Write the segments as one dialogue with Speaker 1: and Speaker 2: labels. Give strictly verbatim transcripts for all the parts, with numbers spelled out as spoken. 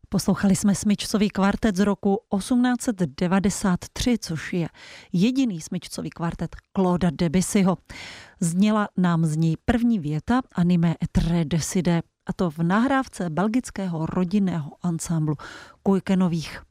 Speaker 1: Poslouchali jsme smyčcový kvartet z roku osmnáct set devadesát tři, což je jediný smyčcový kvartet Clauda Debussyho. Zněla nám z něj první věta Anime et Decide, a to v nahrávce belgického rodinného ansámblu Kujkenových.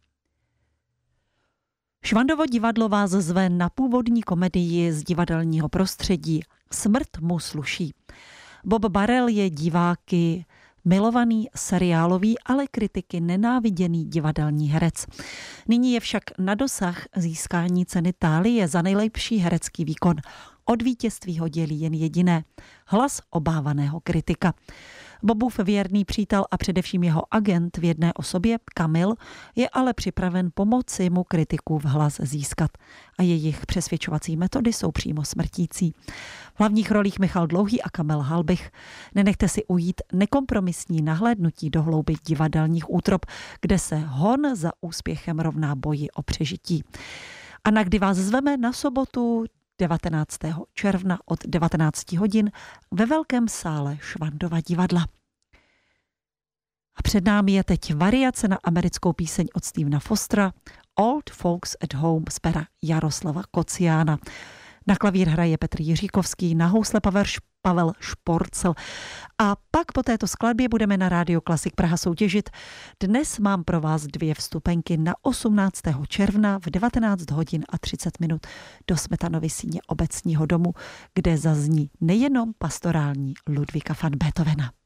Speaker 1: Švandovo divadlo vás zve na původní komedii z divadelního prostředí Smrt mu sluší. Bob Barrel je diváky milovaný seriálový, ale kritiky nenáviděný divadelní herec. Nyní je však na dosah získání ceny Thálie za nejlepší herecký výkon. Od vítězství ho dělí jen jediné: hlas obávaného kritika. Bobův věrný přítel a především jeho agent v jedné osobě, Kamil, je ale připraven pomoci mu kritikův hlas získat. A jejich přesvědčovací metody jsou přímo smrtící. V hlavních rolích Michal Dlouhý a Kamil Halbich. Nenechte si ujít nekompromisní nahlédnutí do hlouby divadelních útrop, kde se hon za úspěchem rovná boji o přežití. A na kdy vás zveme na sobotu devatenáctého června od devatenáct hodin ve velkém sále Švandova divadla. A před námi je teď variace na americkou píseň od Stephena Fostera Old Folks at Home z pera Jaroslava Kociána. Na klavír hraje Petr Jiříkovský, na housle Pavel Šporcel. A pak po této skladbě budeme na Rádio Klasik Praha soutěžit. Dnes mám pro vás dvě vstupenky na osmnáctého června v devatenáct hodin a třicet minut do Smetanovy síně obecního domu, kde zazní nejenom pastorální Ludvíka van Beethovena.